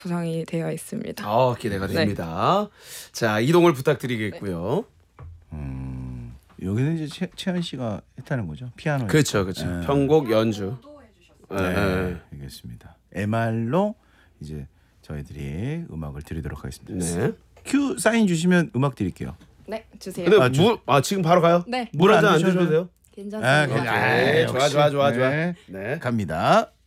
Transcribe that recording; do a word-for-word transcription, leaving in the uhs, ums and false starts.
구성이 되어 있습니다. 아, 기대가 됩니다. 네. 자, 이동을 부탁드리겠고요. 음, 여기는 이제 채, 채연 씨가 했다는 거죠? 피아노. 그렇죠, 그렇죠. 네. 편곡 연주. 네, 네, 알겠습니다. 엠알로 이제 저희들이 음악을 드리도록 하겠습니다. 네. 큐 사인 주시면 음악 드릴게요. 네, 주세요. 근데 아, 물, 주... 아 지금 바로 가요? 네. 물 한 잔 안 드셔도 돼요? 괜찮습니다. 아, 네, 좋아, 좋아, 좋아, 좋아. 네. 네. 갑니다.